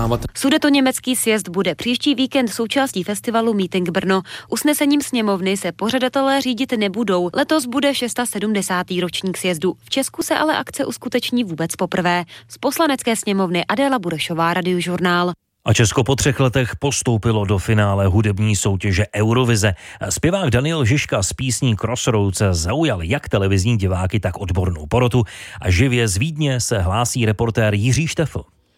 vyhrávat. Sudetoněmecký sjezd bude příští víkend součástí festivalu Meeting Brno. Usnesením sněmovny se pořadatelé řídit nebudou. Letos bude 670. ročník sjezdu. V Česku se ale akce uskuteční vůbec poprvé. Z Poslanecké sněmovny Adéla Burešová, Radiožurnál. A Česko po 3 letech postoupilo do finále hudební soutěže Eurovize. Zpěvák Daniel Žižka z písní Crossroads zaujal jak televizní diváky, tak odbornou porotu. A živě z Vídně se hlásí reportér Jiří Štefl.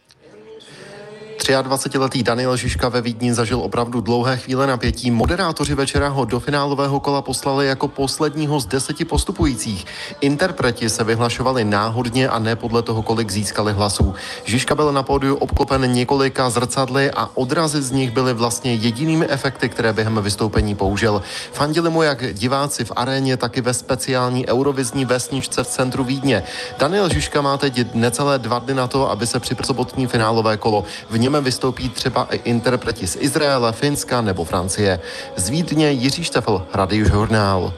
23letý Daniel Žižka ve Vídni zažil opravdu dlouhé chvíle napětí. Moderátoři večera ho do finálového kola poslali jako posledního z 10 postupujících. Interpreti se vyhlašovali náhodně a ne podle toho, kolik získali hlasů. Žižka byl na pódiu obklopen několika zrcadly a odrazy z nich byly vlastně jedinými efekty, které během vystoupení použil. Fandili mu jak diváci v aréně, tak i ve speciální eurovizní vesničce v centru Vídně. Daniel Žižka má teď necelé 2 dny na to, aby se připravil sobotní finálové kolo. V něm vystoupí třeba i interpreti z Izraele, Finska nebo Francie. Z Vídně Jiří Štefl, Radiožurnál.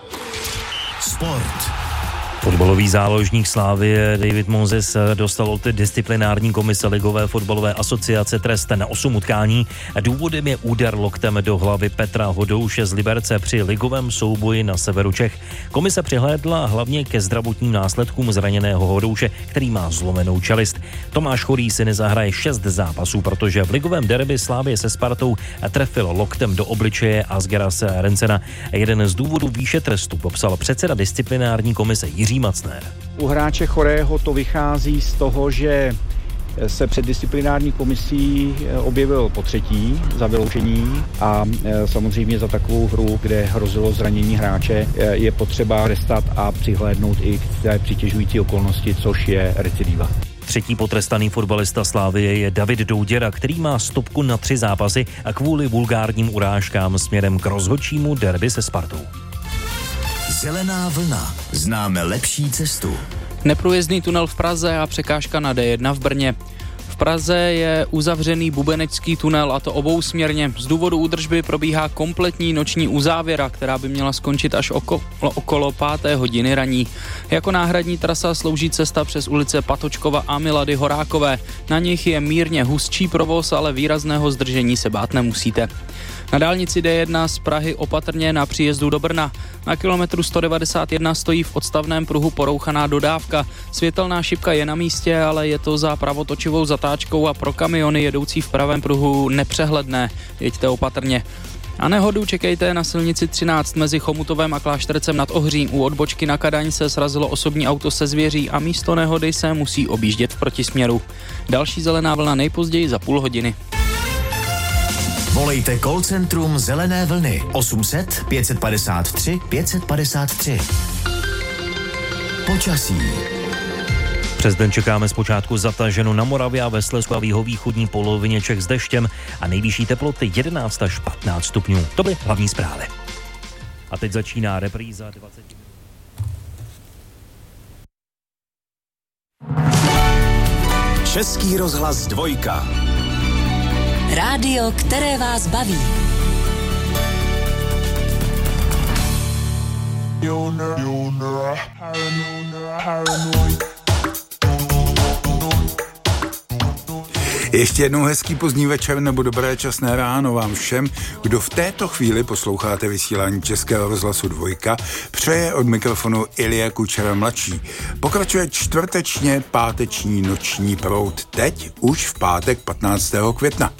Sport. Fotbalový záložník Slavie David Moses dostal od disciplinární komise Ligové fotbalové asociace trest na 8 utkání. Důvodem je úder loktem do hlavy Petra Hodouše z Liberce při ligovém souboji na severu Čech. Komise přihlédla hlavně ke zdravotním následkům zraněného Hodouše, který má zlomenou čelist. Tomáš Chorý si nezahraje 6 zápasů, protože v ligovém derby Slavie se Spartou trefil loktem do obličeje Asgeras Rencena. Jeden z důvodů výše trestu popsal předseda disciplinární komise Jiří Macner. U hráče Chorého to vychází z toho, že se před disciplinární komisí objevil potřetí za vyloučení a samozřejmě za takovou hru, kde hrozilo zranění hráče, je potřeba trestat a přihlédnout i k té přitěžující okolnosti, což je recidiva. Třetí potrestaný fotbalista Slavie je David Douděra, který má stopku na 3 zápasy a kvůli vulgárním urážkám směrem k rozhodčímu derby se Spartou. Zelená vlna. Známe lepší cestu. Neprůjezdný tunel v Praze a překážka na D1 v Brně. V Praze je uzavřený bubenecký tunel, a to obousměrně. Z důvodu údržby probíhá kompletní noční uzávěra, která by měla skončit až okolo 5. hodiny raní. Jako náhradní trasa slouží cesta přes ulice Patočkova a Milady Horákové. Na nich je mírně hustší provoz, ale výrazného zdržení se bát nemusíte. Na dálnici D1 z Prahy opatrně na příjezdu do Brna. Na kilometru 191 stojí v odstavném pruhu porouchaná dodávka. Světelná šipka je na místě, ale je to za pravotočivou zatáčkou a pro kamiony jedoucí v pravém pruhu nepřehledné. Jeďte opatrně. A nehodu čekejte na silnici 13 mezi Chomutovem a Kláštercem nad Ohří. U odbočky na Kadaň se srazilo osobní auto se zvěří a místo nehody se musí objíždět v protisměru. Další zelená vlna nejpozději za půl hodiny. Volejte call centrum Zelené vlny 800 553 553. Počasí. Přes den čekáme zpočátku zataženo na Moravě a ve Slezsku a v jihovýchodní polovině Čech s deštěm a nejvyšší teploty 11 až 15 stupňů. To byly hlavní zprávy. A teď začíná repríza 20 minut. Český rozhlas 2. Rádio, které vás baví. Ještě jednou hezký pozdní večer nebo dobré časné ráno vám všem, kdo v této chvíli posloucháte vysílání Českého rozhlasu 2, přeje od mikrofonu Ilja Kučera mladší. Pokračuje čtvrtečně páteční noční proud, teď už v pátek 15. května.